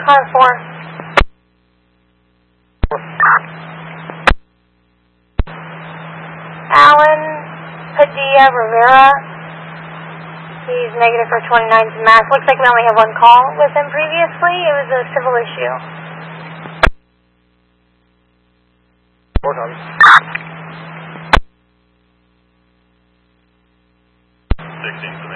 Car 4. Alan Padilla Rivera. He's negative for 29's max. Looks like we only have one call with him previously. It was a civil issue. 4 times. 16.